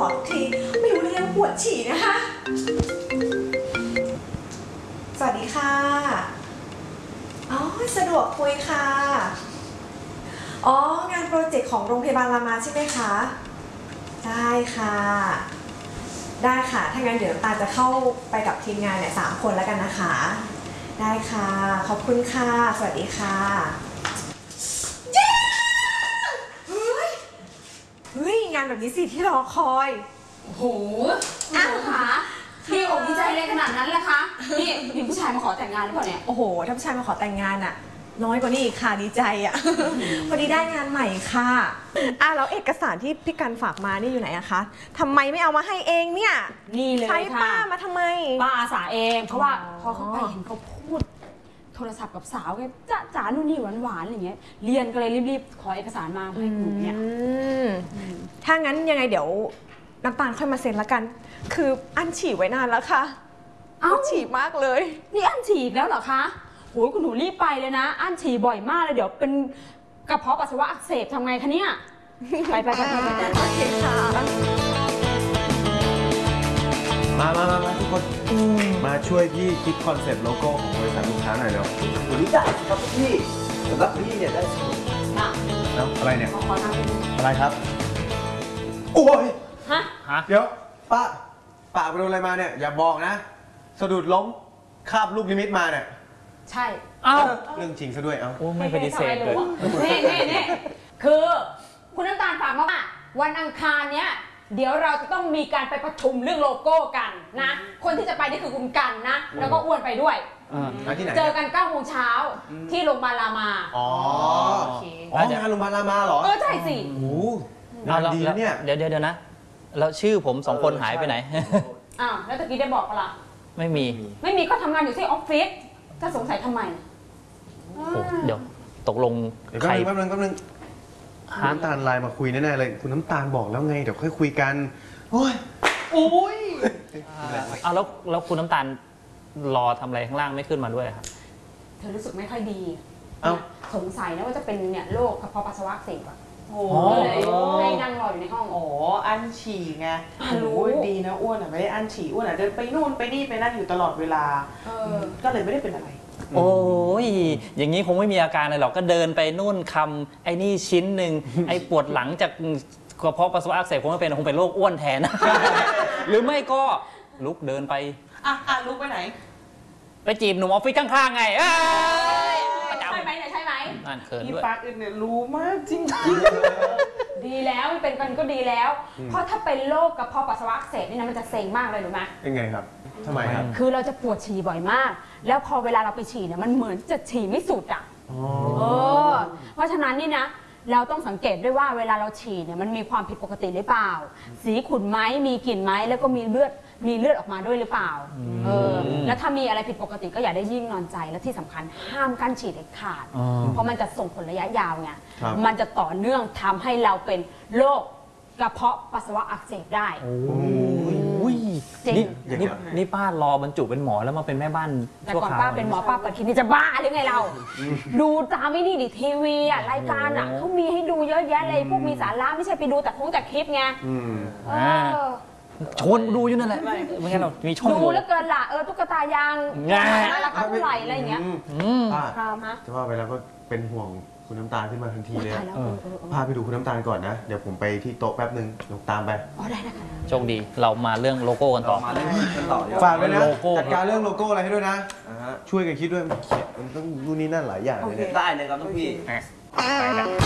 ทุกทีไม่รู้เลยว่าปวดฉี่นะคะสวัสดีค่ะอ๋อสะดวกคุยค่ะอ๋องานโปรเจกต์ของโรงพยาบาลรามาใช่ไหมคะได้ค่ะได้ค่ะถ้างั้นเดี๋ยวน้ำตาลจะเข้าไปกับทีมงานเนี่ย3 คนแล้วกันนะคะได้ค่ะขอบคุณค่ะสวัสดีค่ะเฮ้ยงานแบบนี้สิที่รอคอยโอ้โหอ้าวค่ะพี่อกดีใจเลยขนาดนั้นเลยคะนี่มีผู้ชายมาขอแต่งงานหรือเปล่าเนี่ยโอ้โหถ้าผู้ชายมาขอแต่งงานอะน้อยกว่านี้อีกค่ะดีใจอะพอดีได้งานใหม่ค่ะแล้วเอกสารที่พี่กันฝากมานี่อยู่ไหนอะคะทำไมไม่เอามาให้เองเนี่ยนี่เลยค่ะใช้ป้ามาทำไมป้าอาสาเองเพราะว่าพอเขาไปเห็นเขาพูดโทรศัพท์กับสาวแกจ๋านู่นนี่หวานๆอะไรเงี้ยเรียนก็เลยรีบๆขอเอกสารมาให้หนูเนี่ยถ้างั้นยังไงเดี๋ยวน้ำตาลค่อยมาเซ็นละกันคืออันฉี่ไว้นานแล้วค่ะฉี่มากเลยนี่อั้นฉี่อีกแล้วเหรอคะโหยคุณหนูรีบไปเลยนะอั้นฉี่บ่อยมากเลยเดี๋ยวเป็นกระเพาะปัสสาวะอักเสบทำไงคะเนี่ยไปโอเคค่ะมาทุกคนมาช่วยพี่คิดคอนเซปต์โลโก้ของบริษัทลูกค้าหน่อยเร็ววันนี้ได้ครับพี่สำหรับพี่เนี่ยได้สมุดแล้วอะไรเนี่ยขอทางอะไรครับโอ้ยฮะเดี๋ยวป้าไปโดนอะไรมาเนี่ยอย่าบอกนะสะดุดล้มคาบลูกนิมิตมาเนี่ยใช่เรื่องจริงซะด้วยโอ้ไม่ปฏิเสธเลยนี่คือคุณน้ำตาลฝากมาว่าวันอังคารเนี้ยเดี๋ยวเราจะต้องมีการไปประชุมเรื่องโลโก้กันนะคนที่จะไปนี่คือคุณกันนะแล้วก็อ้วนไปด้วยที่ไหนเจอกัน9 โมงเช้าที่โรงพยาบาลรามาอ๋องานโรงพยาบาลรามาเหรอใช่สิโอ้งานดีนะเนี่ยเดี๋ยวนะแล้วชื่อผม2 คนหายไปไหนแล้วตะกี้ได้บอกปะล่ะไม่มีก็ทำงานอยู่ที่ออฟฟิศจะสงสัยทำไมเดี๋ยวตกลงใครแป๊บนึงน้ำตาลไลน์มาคุยแน่ๆเลยคุณน้ำตาลบอกแล้วไงเดี๋ยวค่อยคุยกันโอ้ยแล้วคุณน้ำตาลรอทำอะไรข้างล่างไม่ขึ้นมาด้วยครับเธอรู้สึกไม่ค่อยดีสงสัยนะว่าจะเป็นเนี่ยโรคกระเพาะปัสสาวะอักเสบอ่ะเลยให้นั่งรออยู่ในห้องอั้นฉี่ไงรู้ดีนะอ้วนไม่ได้อั้นฉี่อ้วนเดินไปนู่นไปนี่ไปนั่นอยู่ตลอดเวลาก็เลยไม่ได้เป็นอะไรโอ้ยอย่างนี้คงไม่มีอาการเลยหรอกก็เดินไปนู่นคำไอ้นี่ชิ้นหนึ่งไอ้ปวดหลังจากกระเพาะปัสสาวะอักเสบคงไม่เป็นคงเป็นโรคอ้วนแทนหรือไม่ก็ลุกเดินไปลุกไปไหนไปจีบหนุ่มออฟฟิศข้างๆไงใช่ไหมเนี่ยใช่ไหมนั่นเขินด้วยพี่ปาร์คเนี่ยรู้มากจริงดีแล้วเป็นกันก็ดีแล้วเพราะถ้าเป็นโรคกระเพาะปัสสาวะอักเสบนี่นะมันจะเซ็งมากเลยรู้ไหมยังไงครับทำไมครับคือเราจะปวดฉี่บ่อยมากแล้วพอเวลาเราไปฉี่เนี่ยมันเหมือนจะฉี่ไม่สุดเพราะฉะนั้นนี่นะเราต้องสังเกตด้วยว่าเวลาเราฉี่เนี่ยมันมีความผิดปกติหรือเปล่าสีขุ่นไหมมีกลิ่นไหมแล้วก็มีเลือดออกมาด้วยหรือเปล่าแล้วถ้ามีอะไรผิดปกติก็อย่าได้ยิ่งนอนใจและที่สำคัญห้ามกั้นฉี่เด็ดขาดเพราะมันจะส่งผลระยะยาวไงมันจะต่อเนื่องทำให้เราเป็นโรคกระเพาะปัสสาวะอักเสบได้นี่ป้ารอบรรจุเป็นหมอแล้วมาเป็นแม่บ้านแต่ก่อนป้าเป็นหมอป้าเปิดคลินิกจะบ้าหรือไงเราดูตามไม่นี่ดิทีวีรายการเขามีให้ดูเยอะแยะเลยพวกมีสาระไม่ใช่ไปดูแต่คลิปไงชวนดูอยู่นั่นแหละไม่งั้นเรามีช่องดูแล้วเกินล่ะตุ๊กตายางราคาเท่าไหร่อะไรอย่างเงี้ยจะว่าไปแล้วก็เป็นห่วงคุณน้ำตาลขึ้นมาทันทีเลยพาไปดูคุณน้ำตาลก่อนนะเดี๋ยวผมไปที่โต๊ะแป๊บนึงลงตามไปได้นะคะโชคดีเรามาเรื่องโลโก้กันต่อฝากด้วยนะจัดการเรื่องโลโก้อะไรให้ด้วยนะช่วยกันคิดด้วยมันต้องนู่นนี่นั่นหลายอย่างเลยได้เลยครับทุกพี่